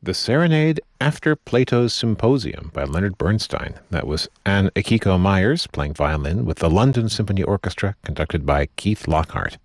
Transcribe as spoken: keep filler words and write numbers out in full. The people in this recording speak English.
The Serenade After Plato's Symposium by Leonard Bernstein. That was Anne Akiko Myers playing violin with the London Symphony Orchestra, conducted by Keith Lockhart.